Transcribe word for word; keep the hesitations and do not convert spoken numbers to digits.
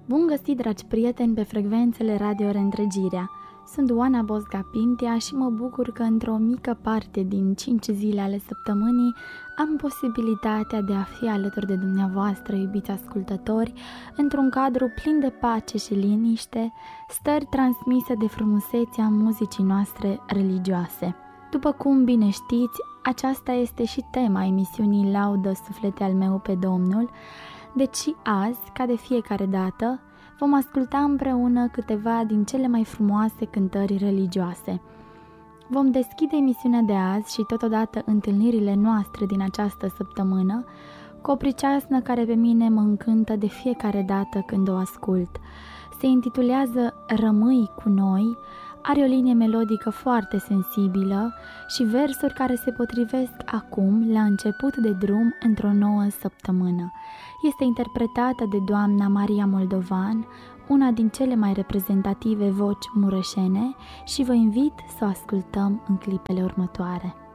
Bun găsit, dragi prieteni, pe frecvențele Radio Reîntregirea. Sunt Oana Bosga Pintea și mă bucur că într-o mică parte din cinci zile ale săptămânii am posibilitatea de a fi alături de dumneavoastră, iubiți ascultători, într-un cadru plin de pace și liniște, stări transmise de frumusețea muzicii noastre religioase. După cum bine știți, aceasta este și tema emisiunii Laudă Suflete al meu pe Domnul, deci și azi, ca de fiecare dată, vom asculta împreună câteva din cele mai frumoase cântări religioase. Vom deschide emisiunea de azi și totodată întâlnirile noastre din această săptămână cu o priceasnă care pe mine mă încântă de fiecare dată când o ascult. Se intitulează Rămâi cu noi, are o linie melodică foarte sensibilă și versuri care se potrivesc acum, la început de drum, într-o nouă săptămână. Este interpretată de doamna Maria Moldovan, una din cele mai reprezentative voci mureșene, și vă invit să o ascultăm în clipele următoare.